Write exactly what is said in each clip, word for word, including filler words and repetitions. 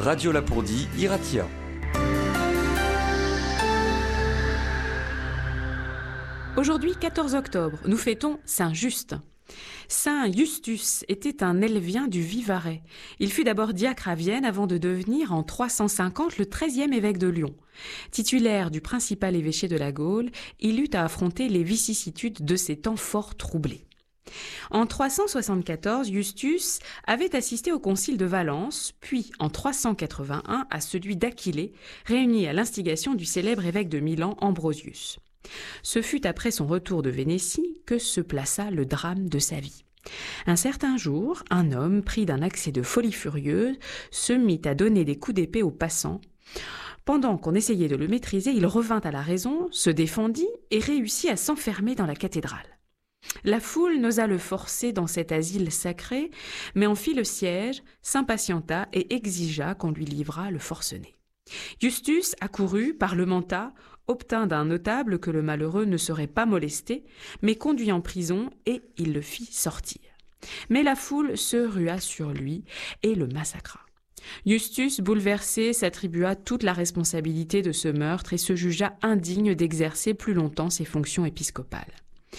Radio Lapourdie, Iratia. Aujourd'hui, quatorze octobre, nous fêtons Saint-Just. Saint Justus était un Helvien du Vivarais. Il fut d'abord diacre à Vienne avant de devenir en trois cent cinquante le treizième évêque de Lyon. Titulaire du principal évêché de la Gaule, il eut à affronter les vicissitudes de ces temps fort troublés. En trois cent soixante-quatorze, Justus avait assisté au concile de Valence, puis en trois cent quatre-vingt-un à celui d'Aquilée, réuni à l'instigation du célèbre évêque de Milan, Ambrosius. Ce fut après son retour de Vénétie que se plaça le drame de sa vie. Un certain jour, un homme, pris d'un accès de folie furieuse, se mit à donner des coups d'épée aux passants. Pendant qu'on essayait de le maîtriser, il revint à la raison, se défendit et réussit à s'enfermer dans la cathédrale. La foule n'osa le forcer dans cet asile sacré, mais en fit le siège, s'impatienta et exigea qu'on lui livrât le forcené. Justus accourut, parlementa, obtint d'un notable que le malheureux ne serait pas molesté, mais conduit en prison et il le fit sortir. Mais la foule se rua sur lui et le massacra. Justus, bouleversé, s'attribua toute la responsabilité de ce meurtre et se jugea indigne d'exercer plus longtemps ses fonctions épiscopales.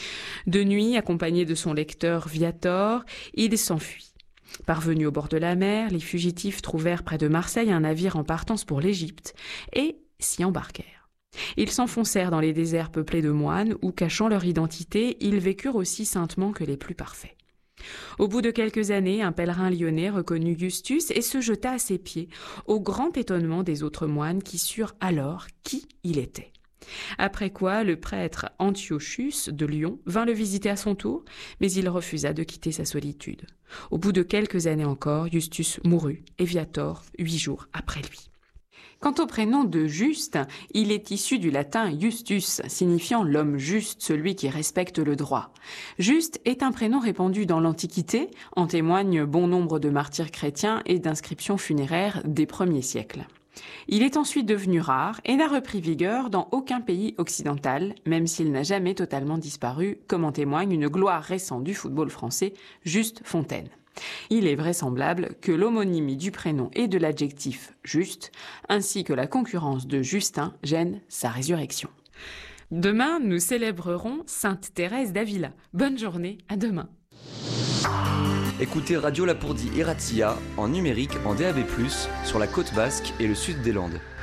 De nuit, accompagné de son lecteur Viator, il s'enfuit. Parvenus au bord de la mer, les fugitifs trouvèrent près de Marseille un navire en partance pour l'Égypte et s'y embarquèrent. Ils s'enfoncèrent dans les déserts peuplés de moines où, cachant leur identité, ils vécurent aussi saintement que les plus parfaits. Au bout de quelques années, un pèlerin lyonnais reconnut Justus et se jeta à ses pieds, au grand étonnement des autres moines qui surent alors qui il était. Après quoi, le prêtre Antiochus de Lyon vint le visiter à son tour, mais il refusa de quitter sa solitude. Au bout de quelques années encore, Justus mourut, et Viator huit jours après lui. Quant au prénom de Juste, il est issu du latin Justus, signifiant l'homme juste, celui qui respecte le droit. Juste est un prénom répandu dans l'Antiquité, en témoignent bon nombre de martyrs chrétiens et d'inscriptions funéraires des premiers siècles. Il est ensuite devenu rare et n'a repris vigueur dans aucun pays occidental, même s'il n'a jamais totalement disparu, comme en témoigne une gloire récente du football français, Just Fontaine. Il est vraisemblable que l'homonymie du prénom et de l'adjectif « juste » ainsi que la concurrence de Justin gênent sa résurrection. Demain, nous célébrerons Sainte Thérèse d'Avila. Bonne journée, à demain. Écoutez Radio Lapourdie Iratia en numérique en D A B plus, sur la côte basque et le sud des Landes.